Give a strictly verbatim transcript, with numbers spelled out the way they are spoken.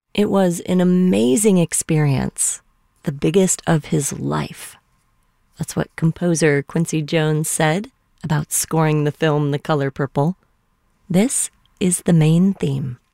It was an amazing experience, the biggest of his life. That's what composer Quincy Jones said about scoring the film The Color Purple. This is the main theme.